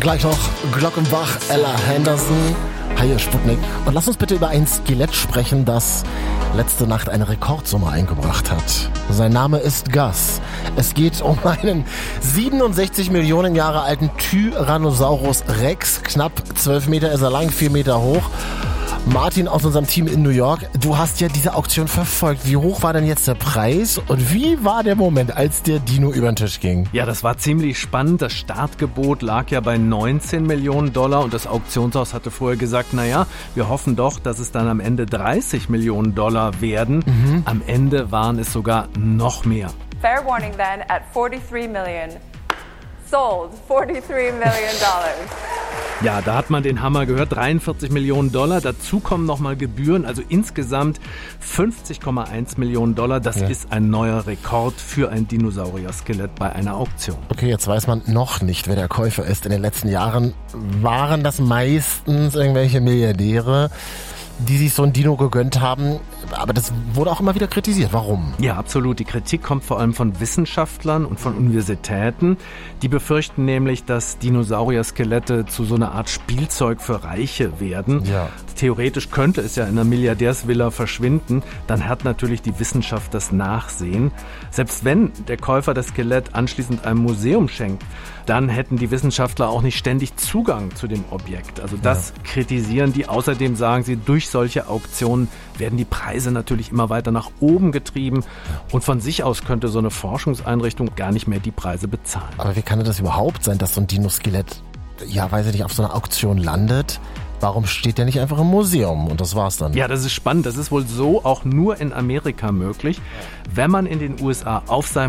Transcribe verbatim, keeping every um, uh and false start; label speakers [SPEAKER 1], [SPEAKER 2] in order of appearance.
[SPEAKER 1] Gleich noch Glockenbach, Ella Henderson. Hi, hier Sputnik. Und lass uns bitte über ein Skelett sprechen, das letzte Nacht eine Rekordsumme eingebracht hat. Sein Name ist Gus. Es geht um einen siebenundsechzig Millionen Jahre alten Tyrannosaurus Rex. Knapp zwölf Meter ist er lang, vier Meter hoch. Martin aus unserem Team in New York, du hast ja diese Auktion verfolgt. Wie hoch war denn jetzt der Preis und wie war der Moment, als der Dino über den Tisch ging?
[SPEAKER 2] Ja, das war ziemlich spannend. Das Startgebot lag ja bei neunzehn Millionen Dollar und das Auktionshaus hatte vorher gesagt, naja, wir hoffen doch, dass es dann am Ende dreißig Millionen Dollar werden. Mhm. Am Ende waren es sogar noch mehr.
[SPEAKER 3] Fair warning then, at forty-three million. Sold, forty-three million dollars.
[SPEAKER 2] Ja, da hat man den Hammer gehört, dreiundvierzig Millionen Dollar, dazu kommen nochmal Gebühren, also insgesamt fünfzig Komma eins Millionen Dollar. Das ja. ist ein neuer Rekord für ein Dinosaurier-Skelett bei einer Auktion.
[SPEAKER 1] Okay, jetzt weiß man noch nicht, wer der Käufer ist. In den letzten Jahren waren das meistens irgendwelche Milliardäre, die sich so ein Dino gegönnt haben. Aber das wurde auch immer wieder kritisiert. Warum?
[SPEAKER 2] Ja, absolut. Die Kritik kommt vor allem von Wissenschaftlern und von Universitäten. Die befürchten nämlich, dass Dinosaurier-Skelette zu so einer Art Spielzeug für Reiche werden. Ja. Theoretisch könnte es ja in einer Milliardärsvilla verschwinden. Dann hat natürlich die Wissenschaft das Nachsehen. Selbst wenn der Käufer das Skelett anschließend einem Museum schenkt, dann hätten die Wissenschaftler auch nicht ständig Zugang zu dem Objekt. Also das ja. kritisieren die. Außerdem sagen sie, durch solche Auktionen werden die Preise natürlich immer weiter nach oben getrieben. Und von sich aus könnte so eine Forschungseinrichtung gar nicht mehr die Preise bezahlen.
[SPEAKER 1] Aber wie kann das überhaupt sein, dass so ein Dino-Skelett, ja, weiß ich nicht, auf so einer Auktion landet? Warum steht der nicht einfach im Museum und das war's dann?
[SPEAKER 2] Ja, das ist spannend. Das ist wohl so auch nur in Amerika möglich. Wenn man in den U S A auf seinem